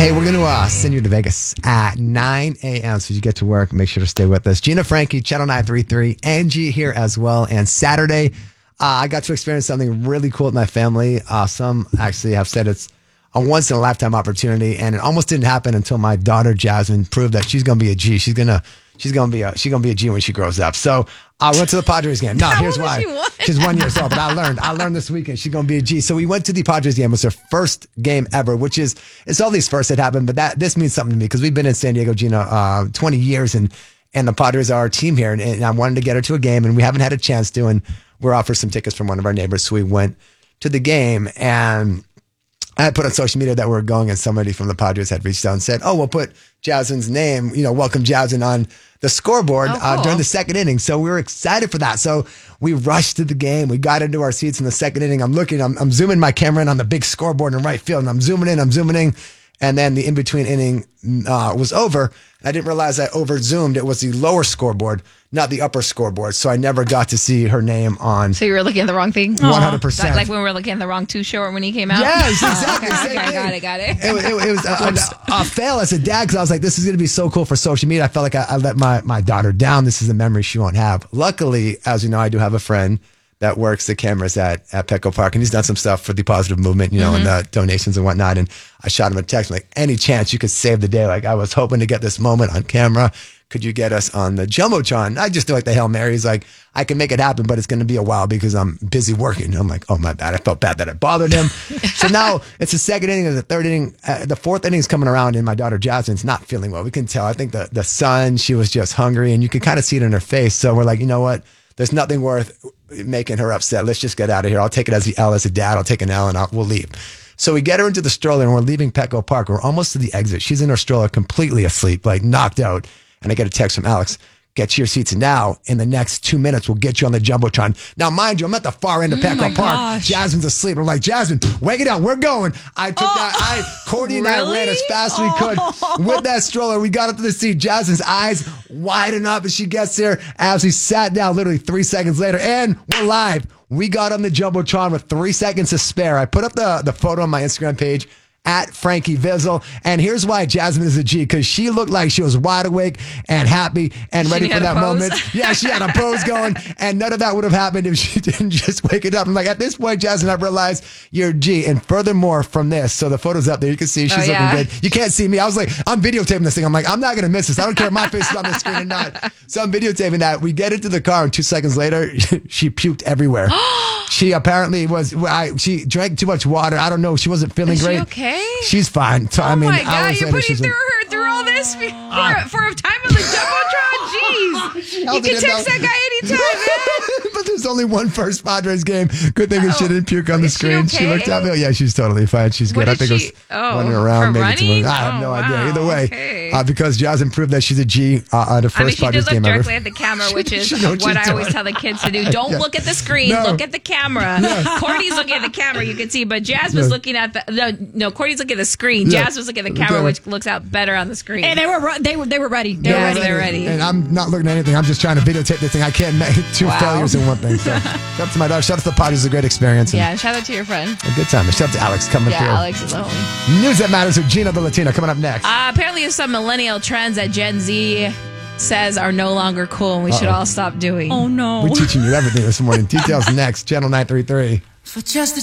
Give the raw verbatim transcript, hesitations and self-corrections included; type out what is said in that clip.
Hey, we're going to uh, send you to Vegas at nine a.m. So you get to work. Make sure to stay with us. Gina Frankie, Channel nine three three, Angie here as well. And Saturday, uh, I got to experience something really cool with my family. Uh, some actually have said it's a once in a lifetime opportunity, and it almost didn't happen until my daughter Jasmine proved that she's going to be a G. She's going to she's going to be a she's going to be a G when she grows up. So I went to the Padres game. No, here's why. She she's one year old, but I learned. I learned this weekend she's going to be a G. So we went to the Padres game. It was her first game ever, which is it's all these firsts that happened, but that this means something to me because we've been in San Diego, Gina, uh, twenty years, and and the Padres are our team here, and, and I wanted to get her to a game, and we haven't had a chance to, and we're offered some tickets from one of our neighbors, so we went to the game, and I had put on social media that we were going, and somebody from the Padres had reached out and said, oh, we'll put Jasmine's name, you know, welcome Jasmine on the scoreboard oh, cool. uh, during the second inning. So we were excited for that. So we rushed to the game. We got into our seats in the second inning. I'm looking, I'm, I'm zooming my camera in on the big scoreboard in right field, and I'm zooming in, I'm zooming in. And then the in-between inning uh, was over. I didn't realize I over-zoomed. It was the lower scoreboard, not the upper scoreboard. So I never got to see her name on. So you were looking at the wrong thing? one hundred percent. Like when we were looking at the wrong Too Short when he came out? Yes, exactly. Oh, okay, okay, got it, got it. It, it, it was a, a, a fail as a dad because I was like, this is going to be so cool for social media. I felt like I, I let my, my daughter down. This is a memory she won't have. Luckily, as you know, I do have a friend that works the cameras at, at Petco Park, and he's done some stuff for the positive movement, you know, mm-hmm. and the donations and whatnot. And I shot him a text, like, any chance you could save the day? Like, I was hoping to get this moment on camera. Could you get us on the Jumbotron? I just do like the Hail Marys. Like, I can make it happen, but it's going to be a while because I'm busy working. I'm like, oh, my bad. I felt bad that I bothered him. So now it's the second inning, the third inning, uh, the fourth inning is coming around, and my daughter Jasmine's not feeling well. We can tell. I think the, the sun, she was just hungry, and you can kind of see it in her face. So we're like, you know what? There's nothing worth making her upset. Let's just get out of here. I'll take it as the L as a dad. I'll take an L and I'll, we'll leave. So we get her into the stroller, and we're leaving Petco Park. We're almost to the exit. She's in her stroller, completely asleep, like knocked out. And I get a text from Alex. Get to your seats now. In the next two minutes, we'll get you on the Jumbotron. Now, mind you, I'm at the far end of Petco oh Park. Gosh. Jasmine's asleep. I'm like, Jasmine, wake it up. We're going. I took oh, that. I, Cordy and really? I ran as fast as we could oh. with that stroller. We got up to the seat. Jasmine's eyes widen up as she gets there. As we sat down literally three seconds later, and we're live. We got on the Jumbotron with three seconds to spare. I put up the, the photo on my Instagram page at Frankie Vizzle. And here's why Jasmine is a G, because she looked like she was wide awake and happy and ready for that moment. Yeah, she had a pose going, and none of that would have happened if she didn't just wake it up. I'm like, at this point, Jasmine, I've realized you're a G. And furthermore, from this, so the photo's up there, you can see she's oh, yeah. looking good. You can't see me. I was like, I'm videotaping this thing. I'm like, I'm not going to miss this. I don't care if my face is on the screen or not. So I'm videotaping that. We get into the car, and two seconds later, she puked everywhere. She apparently was, I, she drank too much water. I don't know. She wasn't feeling is great. She okay? She's fine. So, oh I mean, my God, you're putting through her through all this for, uh, for a time on the Jumbotron? Jeez. You can text that guy anytime, man. But there's only one first Padres game. Good thing oh, she didn't puke on the screen. She, she okay? looked at me. Yeah, she's totally fine. She's good. I think she, it was oh, running around. Maybe running? I have oh, no wow. idea. Either way, okay. uh, because Jasmine proved that she's a G uh, on the first I mean, she Padres did look game directly ever. at the camera, which is what, what I always tell the kids to do. Don't yeah. look at the screen. No. Look at the camera. Yeah. Courtney's looking at the camera, you can see, but Jasmine's yeah. looking at the no, no. Courtney's looking at the screen. Yeah. Jasmine's looking at the camera, which looks out better on the screen. Hey, they were they were they were ready. They yeah, were ready. They're ready. And I'm not looking at anything. I'm just trying to videotape this thing. I can't make two wow. failures in one thing. So, shout out to my daughter. Shout out to the Padres. It's a great experience. And yeah, shout out to your friend. A good time. And shout out to Alex coming yeah, through. Yeah, Alex is the homie. News that matters with Gina the Latina coming up next. Uh, apparently, there's some millennial trends that Gen Z says are no longer cool, and we Uh-oh. should all stop doing. Oh no! We're teaching you everything this morning. Details next. Channel nine three three. For just the